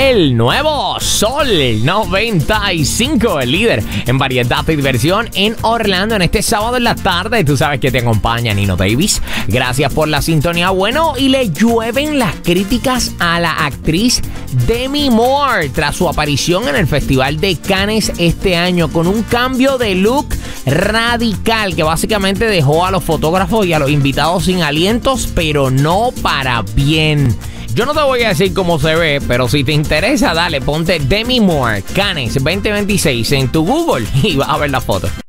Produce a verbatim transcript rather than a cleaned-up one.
El nuevo Sol noventa y cinco, el líder en variedad y diversión en Orlando en este sábado en la tarde. Tú sabes que te acompaña Nino Davis. Gracias por la sintonía. Bueno, y le llueven las críticas a la actriz Demi Moore tras su aparición en el Festival de Cannes este año con un cambio de look radical que básicamente dejó a los fotógrafos y a los invitados sin alientos, pero no para bien. Yo no te voy a decir cómo se ve, pero si te interesa, dale, ponte Demi Moore Cannes veinte veintiséis en tu Google y vas a ver la foto.